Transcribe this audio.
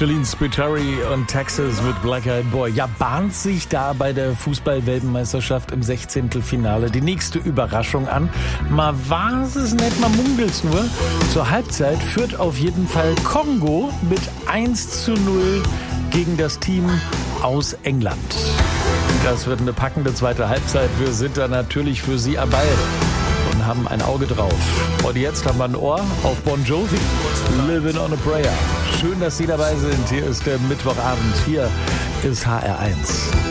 Shalene Spiteri und Texas mit Black Eyed Boy. Ja, bahnt sich da bei der Fußball-Weltmeisterschaft im 16. Finale die nächste Überraschung an. Mal war es nicht, mal munkelt's nur. Zur Halbzeit führt auf jeden Fall Kongo mit 1:0 gegen das Team aus England. Das wird eine packende zweite Halbzeit. Wir sind da natürlich für Sie am Ball und haben ein Auge drauf. Und jetzt haben wir ein Ohr auf Bon Jovi. Living on a Prayer. Schön, dass Sie dabei sind. Hier ist der Mittwochabend. Hier ist HR1.